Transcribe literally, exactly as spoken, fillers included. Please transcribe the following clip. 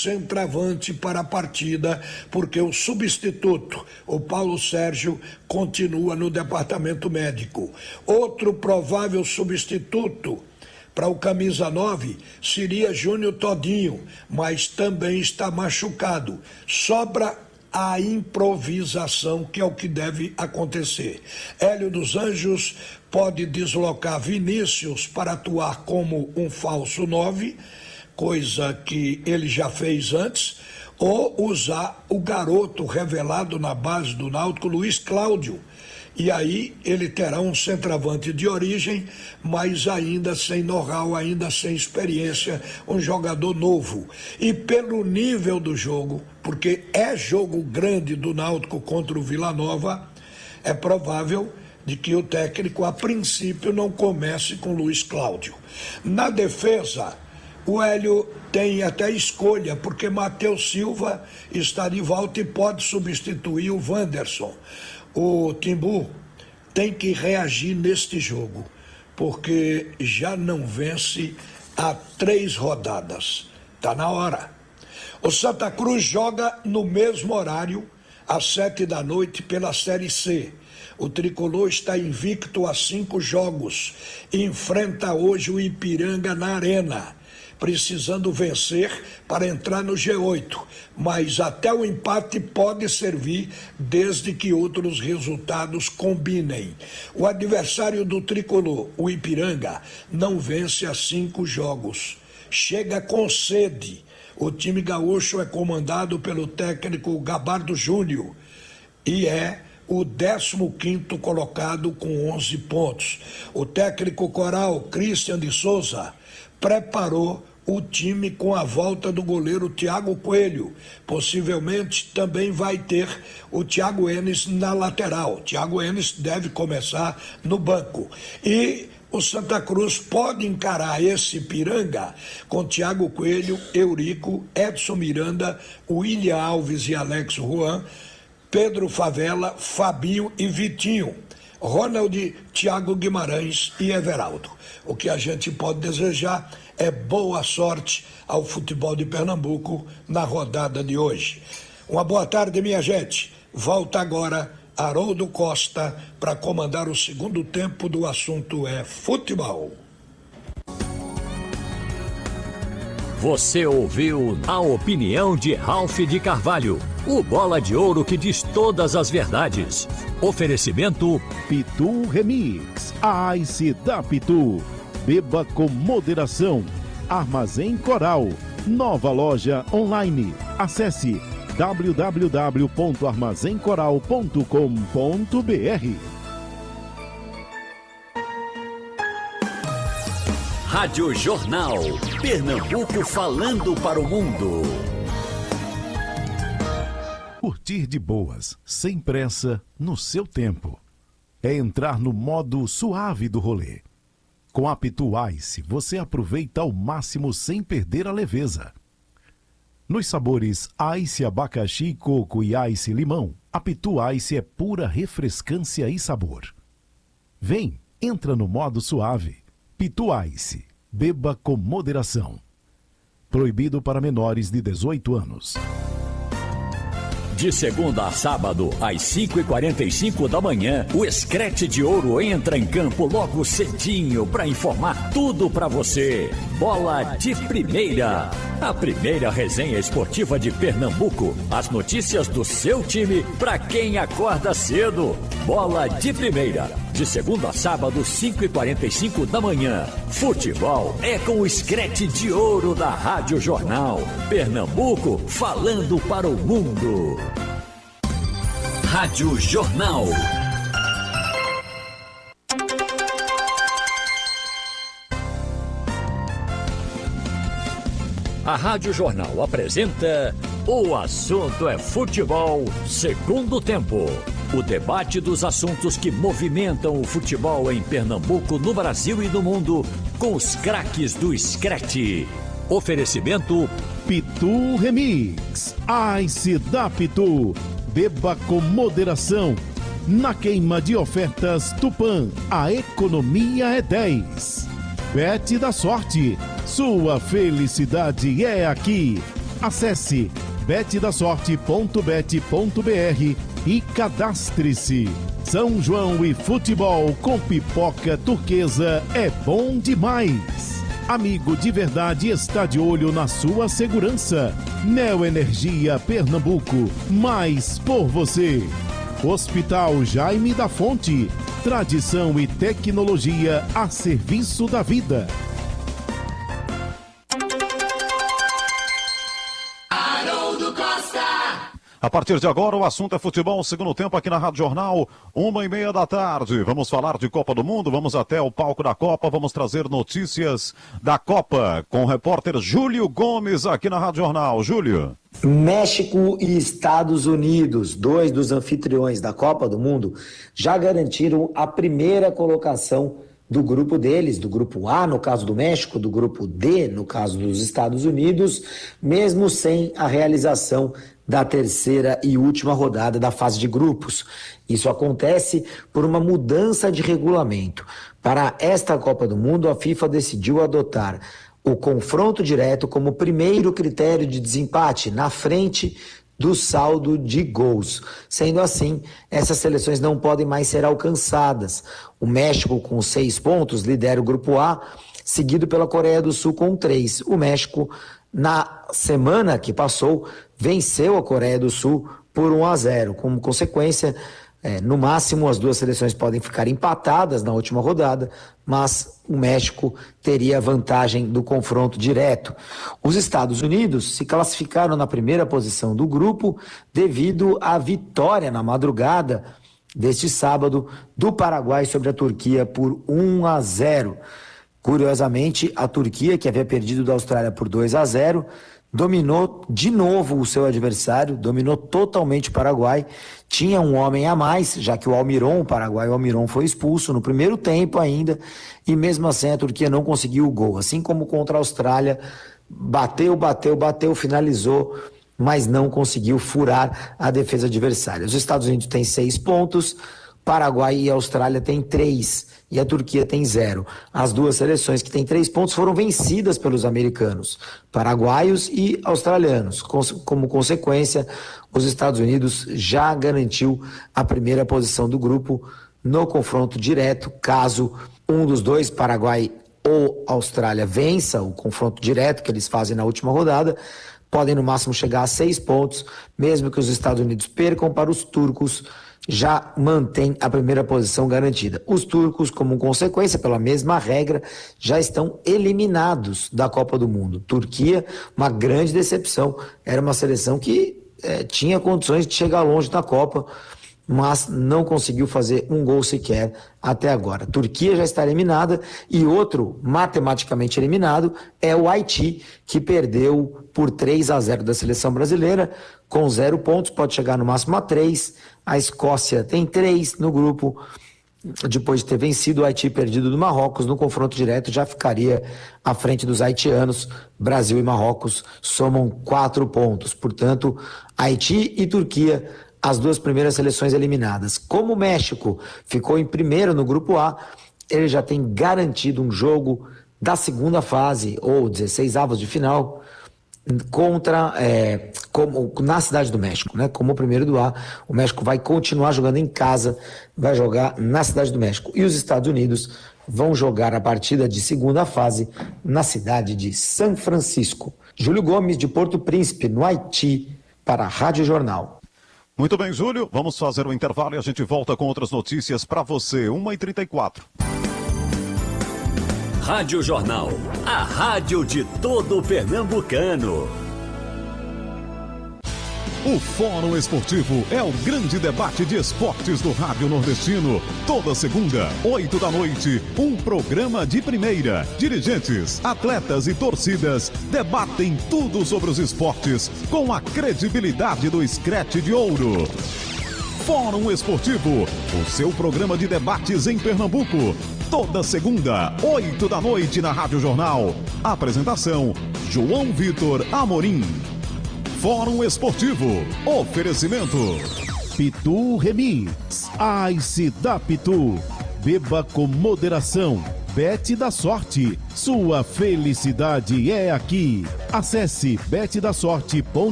centroavante para a partida, porque o substituto, o Paulo Sérgio, continua no departamento médico. Outro provável substituto para o camisa nove seria Júnior Todinho, mas também está machucado. Sobra a improvisação, que é o que deve acontecer. Hélio dos Anjos pode deslocar Vinícius para atuar como um falso nove, coisa que ele já fez antes, ou usar o garoto revelado na base do Náutico, Luiz Cláudio. E aí ele terá um centroavante de origem, mas ainda sem know-how, ainda sem experiência, um jogador novo. E pelo nível do jogo, porque é jogo grande do Náutico contra o Vila Nova, é provável de que o técnico, a princípio, não comece com Luiz Cláudio. Na defesa, o Hélio tem até escolha, porque Matheus Silva está de volta e pode substituir o Wanderson. O Timbu tem que reagir neste jogo, porque já não vence há três rodadas. Está na hora. O Santa Cruz joga no mesmo horário, às sete da noite, pela Série C. O tricolor está invicto a cinco jogos e enfrenta hoje o Ipiranga na Arena, precisando vencer para entrar no G oito, mas até o empate pode servir desde que outros resultados combinem. O adversário do tricolor, o Ipiranga, não vence há cinco jogos. Chega com sede. O time gaúcho é comandado pelo técnico Gabardo Júnior e é o décimo quinto colocado com onze pontos. O técnico coral, Christian de Souza, preparou o time com a volta do goleiro Thiago Coelho. Possivelmente também vai ter o Thiago Enes na lateral. Thiago Enes deve começar no banco. E o Santa Cruz pode encarar esse Ipiranga com Thiago Coelho, Eurico, Edson Miranda, William Alves e Alex Juan, Pedro Favela, Fabinho e Vitinho, Ronald, Thiago Guimarães e Everaldo. O que a gente pode desejar é boa sorte ao futebol de Pernambuco na rodada de hoje. Uma boa tarde, minha gente. Volta agora Haroldo Costa para comandar o segundo tempo do assunto é futebol. Você ouviu a opinião de Ralph de Carvalho, o bola de ouro que diz todas as verdades. Oferecimento Pitu Remix, a Ice da Pitu. Beba com moderação. Armazém Coral, nova loja online. Acesse w w w ponto armazém coral ponto com ponto b r. Rádio Jornal, Pernambuco falando para o mundo. Curtir de boas, sem pressa, no seu tempo. É entrar no modo suave do rolê. Com a Pitu Ice, você aproveita ao máximo sem perder a leveza. Nos sabores Ice Abacaxi, Coco e Ice Limão, a Pitu Ice é pura refrescância e sabor. Vem, entra no modo suave. Pitu Ice, beba com moderação. Proibido para menores de dezoito anos. De segunda a sábado, às cinco e quarenta e cinco da manhã, o Screte de Ouro entra em campo logo cedinho para informar tudo para você. Bola de Primeira, a primeira resenha esportiva de Pernambuco. As notícias do seu time para quem acorda cedo. Bola de Primeira, de segunda a sábado, cinco e quarenta e cinco da manhã. Futebol é com o Screte de Ouro da Rádio Jornal. Pernambuco falando para o mundo. Rádio Jornal. A Rádio Jornal apresenta O Assunto é Futebol, segundo tempo. O debate dos assuntos que movimentam o futebol em Pernambuco, no Brasil e no mundo, com os craques do Screte. Oferecimento Pitu Remix, Ice da Pitu. Beba com moderação. Na queima de ofertas Tupã, a economia é dez. Bet da sorte, sua felicidade é aqui. Acesse bet da sorte ponto bet ponto br e cadastre-se. São João e futebol com pipoca turquesa é bom demais. Amigo de verdade está de olho na sua segurança. Neoenergia Pernambuco, mais por você. Hospital Jaime da Fonte, tradição e tecnologia a serviço da vida. A partir de agora, o assunto é futebol, segundo tempo aqui na Rádio Jornal, uma e meia da tarde. Vamos falar de Copa do Mundo, vamos até o palco da Copa, vamos trazer notícias da Copa com o repórter Júlio Gomes aqui na Rádio Jornal. Júlio. México e Estados Unidos, dois dos anfitriões da Copa do Mundo, já garantiram a primeira colocação do grupo deles, do grupo A, no caso do México, do grupo D, no caso dos Estados Unidos, mesmo sem a realização da terceira e última rodada da fase de grupos. Isso acontece por uma mudança de regulamento. Para esta Copa do Mundo, a FIFA decidiu adotar o confronto direto como primeiro critério de desempate, na frente do saldo de gols. Sendo assim, essas seleções não podem mais ser alcançadas. O México, com seis pontos, lidera o grupo A, seguido pela Coreia do Sul com três. O México, na semana que passou, venceu a Coreia do Sul por um a zero. Como consequência, é, no máximo as duas seleções podem ficar empatadas na última rodada, mas o México teria vantagem do confronto direto. Os Estados Unidos se classificaram na primeira posição do grupo devido à vitória na madrugada deste sábado do Paraguai sobre a Turquia por um a zero. Curiosamente, a Turquia, que havia perdido da Austrália por dois a zero, dominou de novo o seu adversário, dominou totalmente o Paraguai, tinha um homem a mais, já que o Almiron, o Paraguai, o Almiron foi expulso no primeiro tempo ainda, e mesmo assim a Turquia não conseguiu o gol, assim como contra a Austrália, bateu, bateu, bateu, finalizou, mas não conseguiu furar a defesa adversária. Os Estados Unidos têm seis pontos, Paraguai e Austrália têm três e a Turquia tem zero. As duas seleções que têm três pontos foram vencidas pelos americanos, paraguaios e australianos. Como consequência, os Estados Unidos já garantiu a primeira posição do grupo no confronto direto, caso um dos dois, Paraguai ou Austrália, vença o confronto direto que eles fazem na última rodada, podem no máximo chegar a seis pontos, mesmo que os Estados Unidos percam para os turcos, já mantém a primeira posição garantida. Os turcos, como consequência, pela mesma regra, já estão eliminados da Copa do Mundo. Turquia, uma grande decepção, era uma seleção que é, tinha condições de chegar longe na Copa, mas não conseguiu fazer um gol sequer até agora. Turquia já está eliminada e outro matematicamente eliminado é o Haiti, que perdeu por três a zero da seleção brasileira, com zero pontos, pode chegar no máximo a três. A Escócia tem três no grupo, depois de ter vencido o Haiti perdido do Marrocos, no confronto direto já ficaria à frente dos haitianos. Brasil e Marrocos somam quatro pontos, portanto, Haiti e Turquia, as duas primeiras seleções eliminadas. Como o México ficou em primeiro no grupo A, ele já tem garantido um jogo da segunda fase, ou dezesseis avos de final, contra, é, como, na Cidade do México, né? Como o primeiro do A, o México vai continuar jogando em casa, vai jogar na Cidade do México. E os Estados Unidos vão jogar a partida de segunda fase na cidade de São Francisco. Júlio Gomes, de Porto Príncipe, no Haiti, para a Rádio Jornal. Muito bem, Júlio, vamos fazer o intervalo e a gente volta com outras notícias para você, uma e trinta e quatro. Rádio Jornal, a rádio de todo pernambucano. O Fórum Esportivo é o grande debate de esportes do Rádio Nordestino. Toda segunda, oito da noite, um programa de primeira. Dirigentes, atletas e torcidas debatem tudo sobre os esportes com a credibilidade do Scratch de Ouro. Fórum Esportivo, o seu programa de debates em Pernambuco. Toda segunda, oito da noite na Rádio Jornal. Apresentação, João Vitor Amorim. Fórum Esportivo. Oferecimento. Pitu Remix. Ice da Pitu. Beba com moderação. Bet da Sorte. Sua felicidade é aqui. Acesse bet da sorte ponto com.